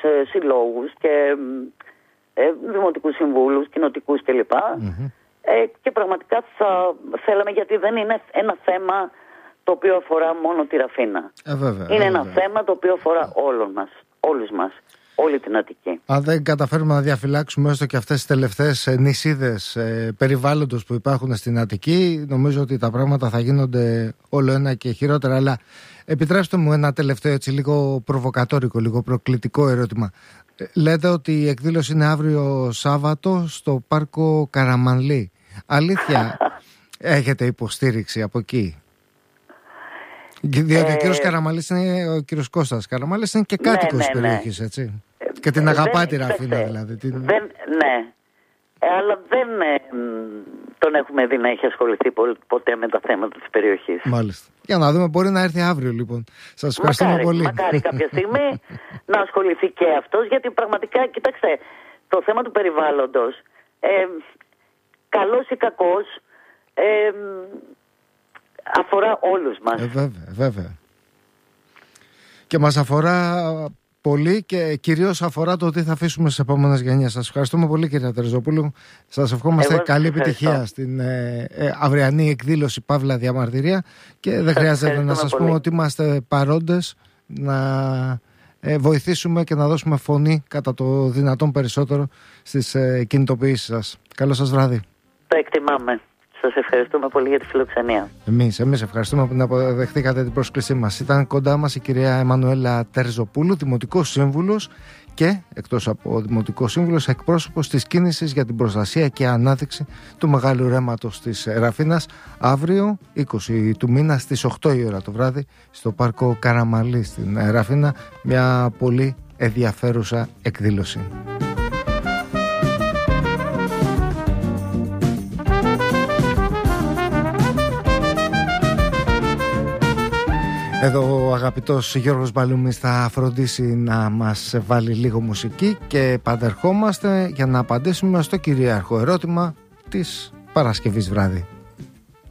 συλλόγους και δημοτικούς συμβούλους, κοινοτικούς κλπ. Και πραγματικά θα θέλαμε, γιατί δεν είναι ένα θέμα το οποίο αφορά μόνο τη Ραφίνα. Είναι ένα θέμα το οποίο αφορά όλους μας, όλη την Αττική. Αν δεν καταφέρουμε να διαφυλάξουμε έστω και αυτές τις τελευταίες νησίδες περιβάλλοντος που υπάρχουν στην Αττική, νομίζω ότι τα πράγματα θα γίνονται όλο ένα και χειρότερα. Αλλά επιτρέψτε μου ένα τελευταίο, έτσι λίγο προβοκατόρικο, λίγο προκλητικό ερώτημα. Λέτε ότι η εκδήλωση είναι αύριο Σάββατο στο πάρκο Καραμανλή. Αλήθεια, έχετε υποστήριξη από εκεί? Διότι ο κύριος Καραμανλής είναι, ο κύριος Κώστας Καραμανλής είναι και κάτοικος της περιοχής, έτσι. Και την αγαπάει τη Ραφίνα, δηλαδή. Ναι, αλλά δεν τον έχουμε δει να έχει ασχοληθεί ποτέ με τα θέματα της περιοχής. Μάλιστα. Για να δούμε, μπορεί να έρθει αύριο, λοιπόν. Σας ευχαριστούμε πολύ. Μακάρι κάποια στιγμή να ασχοληθεί και αυτός, γιατί πραγματικά, κοιτάξτε, το θέμα του περιβάλλοντος, καλός ή κακός, αφορά όλους μας. Βέβαια. Και μας αφορά πολύ και κυρίως αφορά το τι θα αφήσουμε στις επόμενες γενιές. Σας ευχαριστούμε πολύ, κυρία Τερζοπούλου. Σας ευχόμαστε καλή επιτυχία στην αυριανή εκδήλωση Παύλα Διαμαρτυρία, και δεν χρειάζεται να σας πούμε ότι είμαστε παρόντες να βοηθήσουμε και να δώσουμε φωνή κατά το δυνατόν περισσότερο στις κινητοποιήσεις σας. Καλό σας βράδυ. Το εκτιμάμε. Σας ευχαριστούμε πολύ για τη φιλοξενία. Εμείς ευχαριστούμε που αποδεχτήκατε την πρόσκλησή μας. Ήταν κοντά μας η κυρία Εμμανουέλα Τερζοπούλου, δημοτικός σύμβουλος και, εκτός από δημοτικός σύμβουλος, εκπρόσωπος της κίνησης για την προστασία και ανάδειξη του μεγάλου ρέματος της Ραφίνας, αύριο 20 του μήνα στις 8 η ώρα το βράδυ στο πάρκο Καραμανλή στην Ραφίνα. Μια πολύ ενδιαφέρουσα εκδήλωση. Εδώ ο αγαπητός Γιώργος Μπαλούμης θα φροντίσει να μας βάλει λίγο μουσική και επανερχόμαστε για να απαντήσουμε στο κυρίαρχο ερώτημα της Παρασκευής βράδυ.